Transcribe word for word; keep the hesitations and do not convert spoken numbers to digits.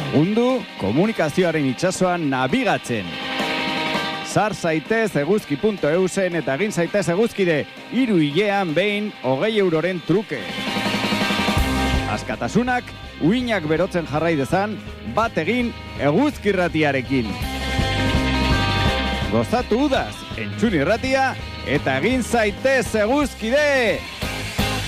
Lagundu komunikazioaren itsasoan nabigatzen. Sar zaitez eguzki puntu eusen eta egin zaitez eguzkide hiru hilean behin hogei euroren truke. Askatasunak uinak berotzen jarrai dezan bat egin eguzki irratiarekin. Gozatu udaz, entzun irratia eta egin zaitez eguzkide!